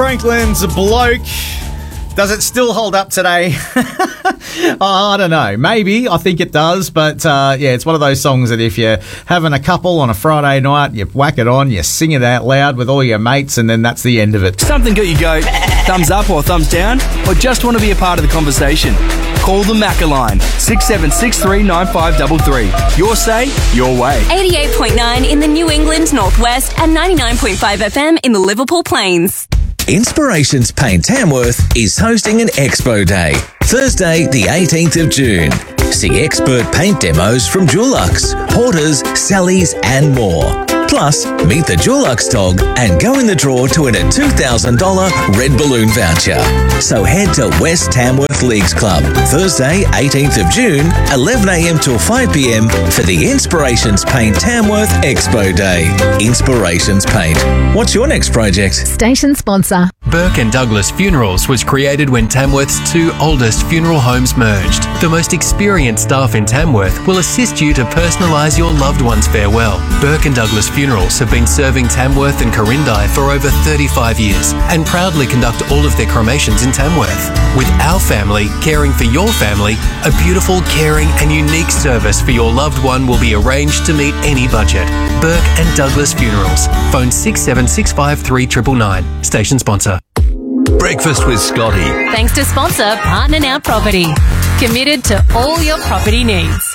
Franklin's Bloke. Does it still hold up today? I don't know. Maybe. I think it does. But, yeah, it's one of those songs that if you're having a couple on a Friday night, you whack it on, you sing it out loud with all your mates, and then that's the end of it. Something got you go thumbs up or thumbs down, or just want to be a part of the conversation? Call the Macca line, 67639533. Your say, your way. 88.9 in the New England Northwest and 99.5 FM in the Liverpool Plains. Inspirations Paint Tamworth is hosting an Expo Day, Thursday the 18th of June. See expert paint demos from Dulux, Porters, Sally's and more. Plus, meet the Dulux dog and go in the draw to win a $2,000 Red Balloon voucher. So head to West Tamworth Leagues Club, Thursday 18th of June, 11am till 5pm for the Inspirations Paint Tamworth Expo Day. Inspirations Paint. What's your next project? Station sponsor. Burke and Douglas Funerals was created when Tamworth's two oldest funeral homes merged. The most experienced staff in Tamworth will assist you to personalise your loved one's farewell. Burke and Douglas Funerals have been serving Tamworth and Corindai for over 35 years and proudly conduct all of their cremations in Tamworth. With our family caring for your family, a beautiful, caring and unique service for your loved one will be arranged to meet any budget. Burke and Douglas Funerals. Phone 67653999. Station sponsor. Breakfast with Scotty. Thanks to sponsor Partner Now Property. Committed to all your property needs.